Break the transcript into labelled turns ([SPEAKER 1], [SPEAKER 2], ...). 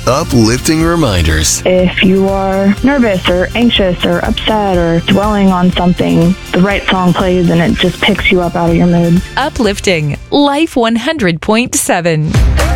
[SPEAKER 1] uplifting reminders.
[SPEAKER 2] If you are nervous or anxious or upset or dwelling on something, the right song plays and it just picks you up out of your mood.
[SPEAKER 3] Uplifting Life 100.7.